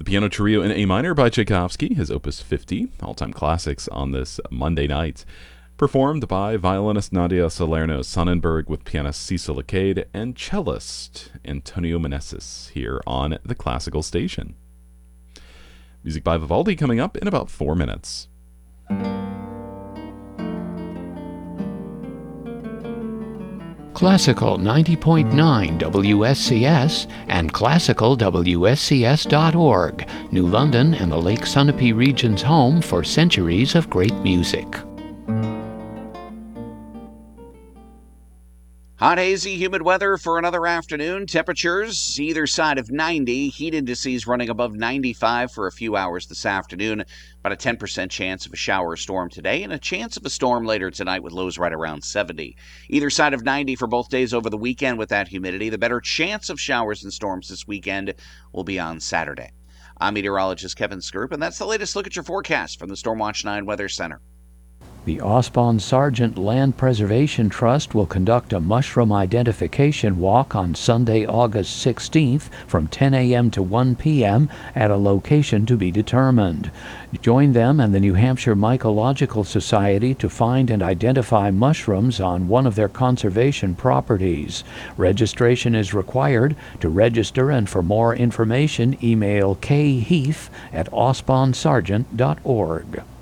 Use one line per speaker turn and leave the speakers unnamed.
Piano Trio in A minor by Tchaikovsky, his Opus 50, all-time classics on this Monday night. Performed by violinist Nadia Salerno Sonnenberg with pianist Cecil Acade and cellist Antonio Meneses here on the Classical Station. Music by Vivaldi coming up in about 4 minutes.
Classical 90.9 WSCS and classicalwscs.org, New London and the Lake Sunapee region's home for centuries of great music.
Hot, hazy, humid weather for another afternoon. Temperatures either side of 90. Heat indices running above 95 for a few hours this afternoon. About a 10% chance of a shower or storm today, and a chance of a storm later tonight with lows right around 70. Either side of 90 for both days over the weekend with that humidity. The better chance of showers and storms this weekend will be on Saturday. I'm meteorologist Kevin Skirp, and that's the latest look at your forecast from the Stormwatch 9 Weather Center.
The Osbon Sargent Land Preservation Trust will conduct a mushroom identification walk on Sunday, August 16th from 10 a.m. to 1 p.m. at a location to be determined. Join them and the New Hampshire Mycological Society to find and identify mushrooms on one of their conservation properties. Registration is required. To register and for more information, email kheath@osbonsargent.org.